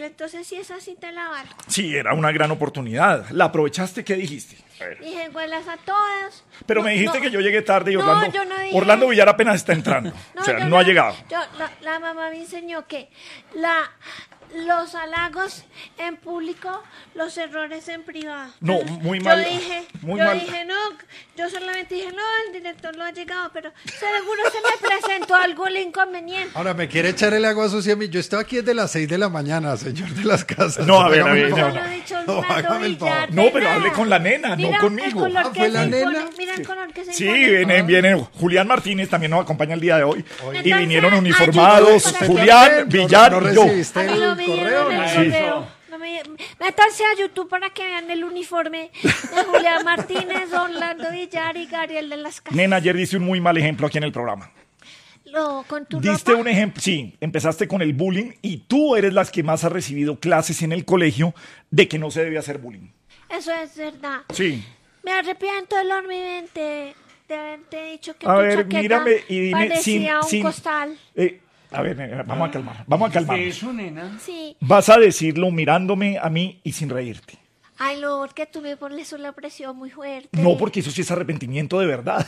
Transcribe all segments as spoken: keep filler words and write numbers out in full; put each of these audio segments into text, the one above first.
entonces si es así te la valgo. Sí, era una gran oportunidad. ¿La aprovechaste? ¿Qué dijiste? A ver. Dije, huelas a todas. Pero No, me dijiste no. que yo llegué tarde y No, Orlando, yo no dije- Orlando Villar apenas está entrando. o sea, yo no ha llegado. Yo, la, la mamá me enseñó que la, los halagos en público, los errores en privado. No, Entonces, muy mal, Yo dije, muy yo mal. dije, no, yo solamente dije, no, el director no ha llegado, pero seguro se me presentó algún inconveniente. Ahora me quiere echar el agua sucia a mí. Yo estaba aquí desde las seis de la mañana, señor de las casas. No, a ver, Hágame a ver, el no, favor. Yo no he dicho No, Orlando hágame el favor. Villar de No, pero nada. hable con la nena, no Mira conmigo. El color Ah, que ¿fue se la impone, nena? Mira el color que se Sí, impone. viene, viene. Julián Martínez también nos acompaña el día de hoy. Y Entonces, vinieron ayúdame uniformados para que- Julián, ¿No- Villar ¿No y yo. recibiste A mí no el me correo? dieron el No. Sí. correo. No me- Métanse a YouTube para que vean el uniforme de Julián Martínez, Orlando Villar y Gabriel de las Casas. Nena, ayer diste un muy mal ejemplo aquí en el programa. Lo, con tu Diste ropa. un ejemplo, sí, empezaste con el bullying y tú eres la que más ha recibido clases en el colegio de que no se debe hacer bullying. Eso es verdad. Sí. Me arrepiento enormemente de haberte dicho que A tu ver, chaqueta mírame y dime parecía sin... un sin costal. eh, a ver, nena, vamos a calmar, vamos a calmar. Eso, nena. Sí. Vas a decirlo mirándome a mí y sin reírte. Ay, no, porque tú me pones una presión muy fuerte. No, porque eso sí es arrepentimiento de verdad.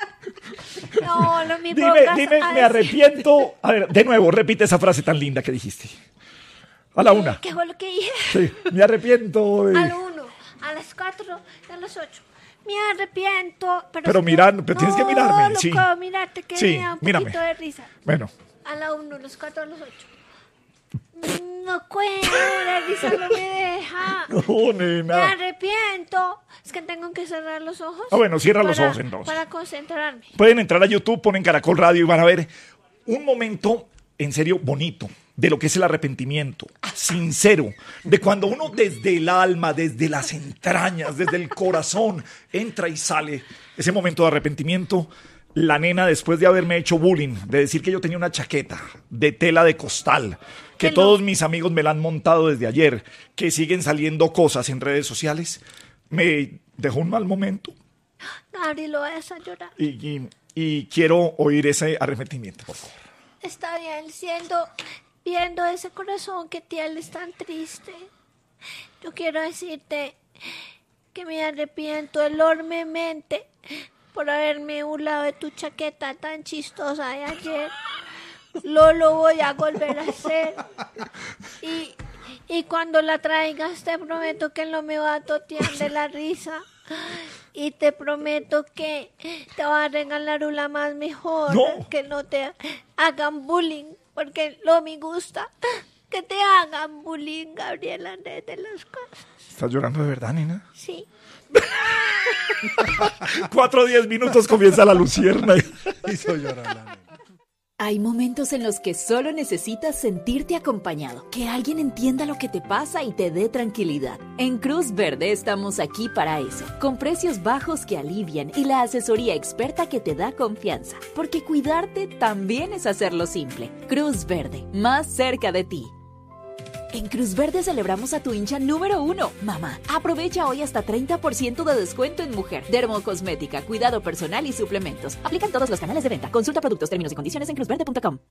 No, lo mismo. Dime, vas dime, a me decir. arrepiento. A ver, de nuevo, repite esa frase tan linda que dijiste. A la una. ¿Qué fue lo que dije? Sí, me arrepiento. de- A la uno, a las cuatro y a las ocho. Me arrepiento. Pero, Pero es que- mirando, pero tienes que mirarme, No, sí. puedo mirarte que Sí, me da un mírame. poquito de risa. Bueno, A la uno, a las cuatro, a las ocho. No puedo, la risa no me deja. no, Me nena. arrepiento. Es que tengo que cerrar los ojos. Ah, bueno, cierra los para- ojos, entonces. Para concentrarme. Pueden entrar a YouTube, ponen Caracol Radio y van a ver un momento en serio bonito de lo que es el arrepentimiento, sincero, de cuando uno desde el alma, desde las entrañas, desde el corazón, entra y sale. Ese momento de arrepentimiento, la nena después de haberme hecho bullying, de decir que yo tenía una chaqueta de tela de costal, que Que no. todos mis amigos me la han montado desde ayer, que siguen saliendo cosas en redes sociales, me dejó un mal momento Gabriel, lo vas a llorar. y, y- y quiero oír ese arrepentimiento, por favor. Está bien, siendo, viendo ese corazón que tiene es tan triste. Yo quiero decirte que me arrepiento enormemente por haberme burlado de tu chaqueta tan chistosa de ayer. Lo, lo voy a volver a hacer. Y, y cuando la traigas te prometo que no me va a totear de la risa. Y te prometo que te voy a regalar una más mejor. No. Que no te hagan bullying. Porque no me gusta que te hagan bullying, Gabriela Andrés de las Casas. ¿Estás llorando de verdad, nena? Sí. Cuatro o diez minutos comienza la lucierna. Hizo llorar la nena. Hay momentos en los que solo necesitas sentirte acompañado, que alguien entienda lo que te pasa y te dé tranquilidad. En Cruz Verde estamos aquí para eso, con precios bajos que alivian y la asesoría experta que te da confianza, porque cuidarte también es hacerlo simple. Cruz Verde, más cerca de ti. En Cruz Verde celebramos a tu hincha número uno, mamá. Aprovecha hoy hasta treinta por ciento de descuento en mujer, dermocosmética, cuidado personal y suplementos. Aplican todos los canales de venta. Consulta productos, términos y condiciones en cruz verde punto com.